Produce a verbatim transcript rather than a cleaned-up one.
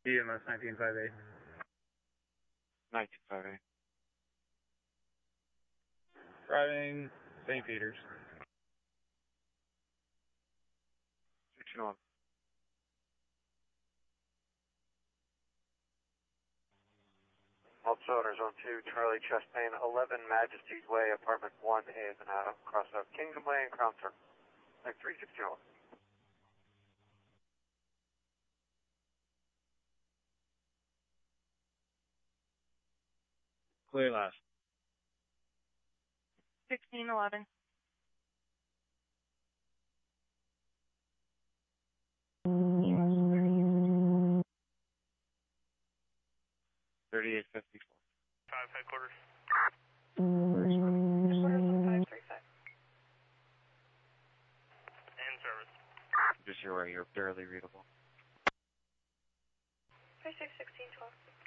E M S nineteen five eight. nineteen five eight. Driving Saint Peters. sixteen eleven. Multiple Zone two, Charlie Chastain, eleven Majesty's Way, apartment one is and out, cross out Kingdom Way and Crown Circle. Like three sixteen eleven. Clear last. sixteen eleven. thirty-eight fifty-four. Five headquarters. Headquarters on five three five. And service. Just your way, you're barely readable. five six sixteen twelve.